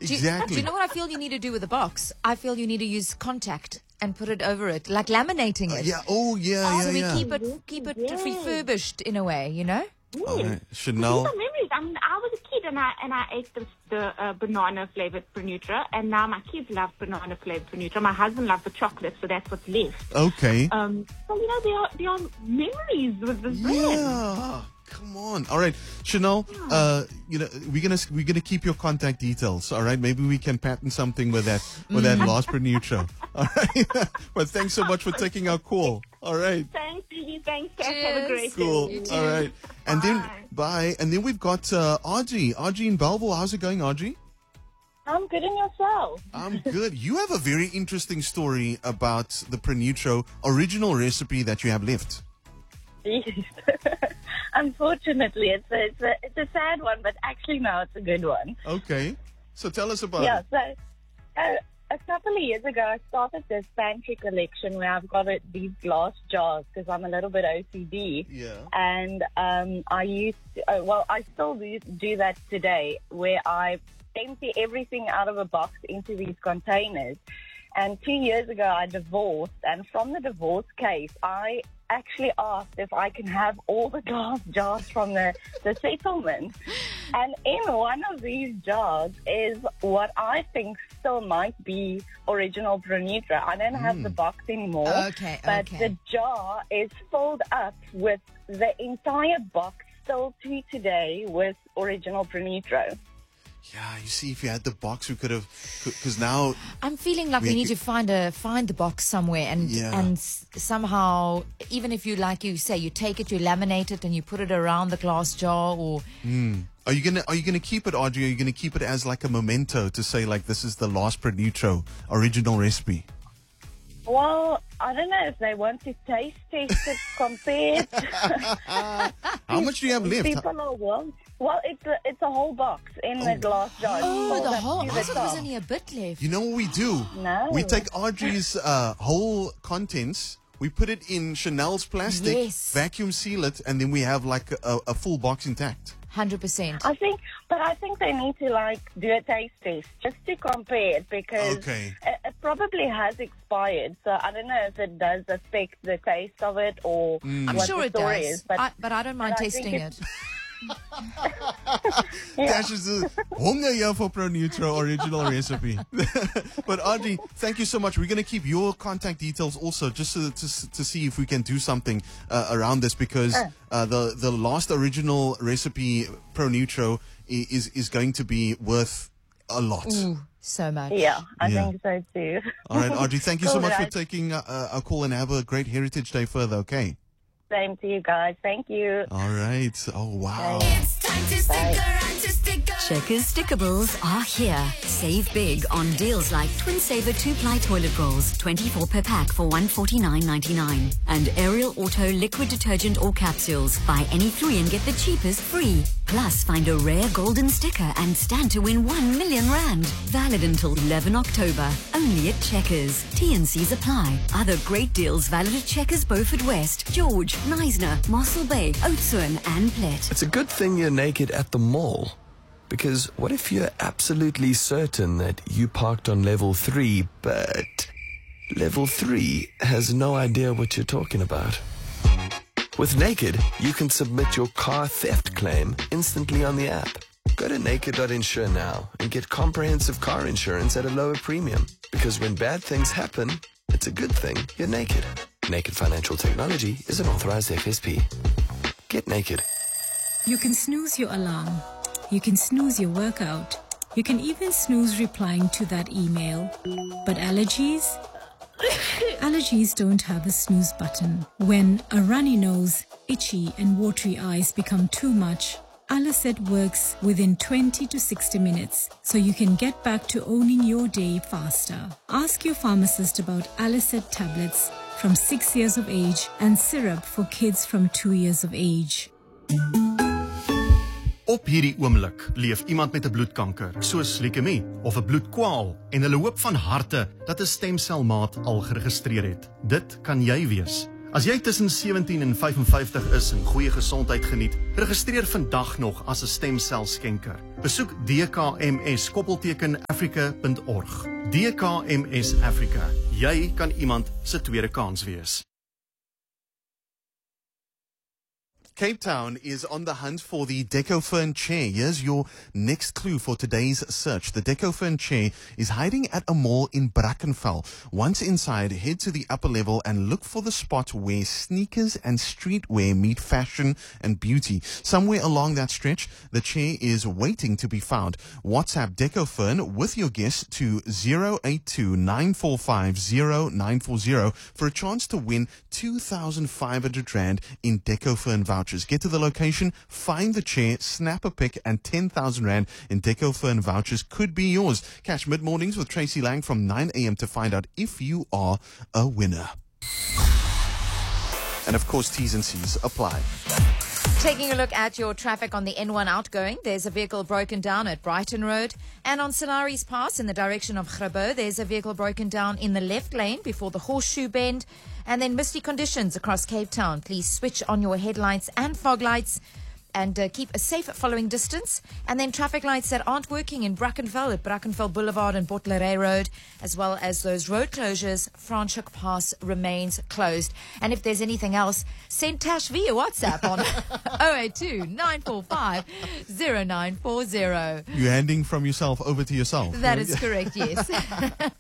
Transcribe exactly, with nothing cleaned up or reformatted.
Do you, Exactly. do you know what I feel you need to do with the box? I feel you need to use contact and put it over it, like laminating it. Uh, yeah. Oh, yeah, so yeah, we yeah. keep it keep it Yes. refurbished in a way, you know? All right. These Chanel. are memories. I mean, I was a kid and I and I ate the, the uh, banana flavored Penutra, and now my kids love banana flavored Penutra. My husband loves the chocolate, so that's what's left. Okay. Um, so you know, there are there are memories with this brand. Yeah. Come on. All right, Chanel. Uh, you know, we're gonna we're gonna keep your contact details. All right. Maybe we can patent something with that with that last Penutra. All right. But thanks so much for taking our call. All right. Thanks, Gigi. Thanks, Kat. Have a Cheers. great Cool. day. All right. And then Bye. bye. And then we've got uh, Audrey. Audrey in Belleville. How's it going, Audrey? I'm good in yourself. I'm good. You have a very interesting story about the Prenutro original recipe that you have left. Yes. Unfortunately, it's a, it's, a, it's a sad one, but actually now it's a good one. Okay. So tell us about Yeah, it. so uh, a couple of years ago, I started this pantry collection where I've got it, these glass jars because I'm a little bit O C D. Yeah. And um, I used, to, uh, well, I still do, do that today where I empty everything out of a box into these containers. And two years ago, I divorced. And from the divorce case, I actually asked if I can have all the glass jars from the, the settlement. And in one of these jars is what I think still might be original Penutra. I don't have the box anymore. Okay, But okay. the jar is filled up with the entire box still to today with original Penutra. Yeah, you see, if you had the box, we could have, because now, I'm feeling like we, We need could- to find a find the box somewhere and Yeah. and s- somehow, even if you, like you say, you take it, you laminate it, and you put it around the glass jar, or are you gonna are you gonna keep it, Audrey? Are you gonna keep it as like a memento to say like this is the last Prenutro original recipe? Well, I don't know if they want to taste test it, compare it. How much do you have left? People are well. Well, it's a, it's a whole box in the glass jar. It's oh, filled the up whole. to I the thought there was top. only a bit left. You know what we do? No. We take Audrey's uh, whole contents, we put it in Chanel's plastic, Yes. vacuum seal it, and then we have like a, a full box intact. Hundred percent. I think, but I think they need to like do a taste test just to compare it because Okay. it, it probably has expired. So I don't know if it does affect the taste of it or Mm. I'm what sure the it story does, is. But I, but I don't mind but I think testing it's- it. Dash is a honger here for Prenutro original recipe. But Audrey, thank you so much. We're going to keep your contact details also just to, to, to see if we can do something uh, around this because uh, the, the last original recipe Prenutro i- is, is going to be worth a lot. Ooh, so much. yeah, I Yeah. think so too. All right, Audrey, thank you so Cool, much for guys. taking uh, uh, our call and have a great Heritage Day further, okay? Same to you guys. Thank you. All right. Oh, wow. It's time to stick around to stick around. Checkers Stickables are here. Save big on deals like Twin Saver two-ply toilet rolls, twenty-four per pack for one forty-nine ninety-nine. And Ariel Auto liquid detergent or capsules. Buy any three and get the cheapest free. Plus, find a rare golden sticker and stand to win one million rand. Valid until eleven October. Only at Checkers. T and C's apply. Other great deals valid at Checkers Beaufort West, George, Neisner, Mossel Bay, Oudtshoorn and Plet. It's a good thing you're naked at the mall. Because what if you're absolutely certain that you parked on level three, but level three has no idea what you're talking about? With Naked, you can submit your car theft claim instantly on the app. Go to naked dot insure now and get comprehensive car insurance at a lower premium. Because when bad things happen, it's a good thing you're naked. Naked Financial Technology is an authorized F S P. Get naked. You can snooze your alarm. You can snooze your workout. You can even snooze replying to that email. But allergies? Allergies don't have a snooze button. When a runny nose, itchy and watery eyes become too much, Alicet works within twenty to sixty minutes, so you can get back to owning your day faster. Ask your pharmacist about Alicet tablets from six years of age and syrup for kids from two years of age. Op hierdie oomblik leef iemand met 'n bloedkanker, soos leukemie of 'n bloedkwaal, en hulle hoop van harte dat 'n stemselmaat al geregistreer het. Dit kan jy wees. As jy tussen sewentien en vyf en vyftig is en goeie gesondheid geniet, registreer vandag nog as 'n stemselskenker. Besoek d k m s koppelteken africa punt org. D K M S Africa. Jy kan iemand se tweede kans wees. Cape Town is on the hunt for the Decofern chair. Here's your next clue for today's search. The Decofern chair is hiding at a mall in Brackenfell. Once inside, head to the upper level and look for the spot where sneakers and streetwear meet fashion and beauty. Somewhere along that stretch, the chair is waiting to be found. WhatsApp Decofern with your guess to zero eight two nine four five zero nine four zero for a chance to win two thousand five hundred rand in Decofern vouchers. Get to the location, find the chair, snap a pic, and ten thousand rand in Decofern vouchers could be yours. Catch mid-mornings with Tracy Lang from nine a m to find out if you are a winner. And of course, T's and C's apply. Taking a look at your traffic on the N one outgoing, there's a vehicle broken down at Brighton Road. And on Salaris Pass in the direction of Grabo, there's a vehicle broken down in the left lane before the Horseshoe Bend. And then misty conditions across Cape Town. Please switch on your headlights and fog lights and uh, keep a safe following distance. And then traffic lights that aren't working in Brackenfell at Brackenfell Boulevard and Bottleray Road, as well as those road closures. Franschhoek Pass remains closed. And if there's anything else, send Tash via WhatsApp on oh eight two nine four five zero nine four zero. You're handing from yourself over to yourself. That is correct, yes.